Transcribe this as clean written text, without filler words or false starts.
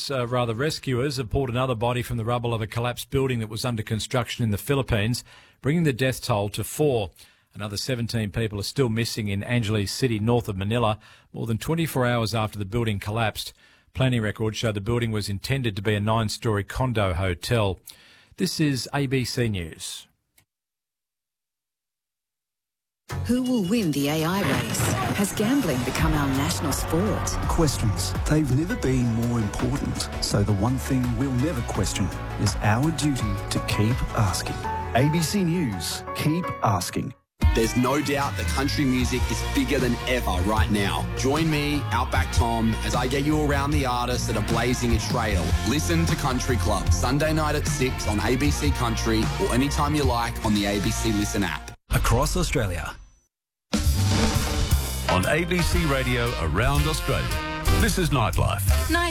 rescuers have pulled another body from the rubble of a collapsed building that was under construction in the Philippines, bringing the death toll to 4. Another 17 people are still missing in Angeles City, north of Manila, more than 24 hours after the building collapsed. Planning records show the building was intended to be a 9-storey condo hotel. This is ABC News. Who will win the AI race? Has gambling become our national sport? Questions. They've never been more important. So the one thing we'll never question is our duty to keep asking. ABC News. Keep asking. There's no doubt that country music is bigger than ever right now. Join me, Outback Tom, as I get you around the artists that are blazing a trail. Listen to Country Club, Sunday night at 6 on ABC Country or anytime you like on the ABC Listen app. Across Australia. On ABC Radio around Australia. This is Nightlife.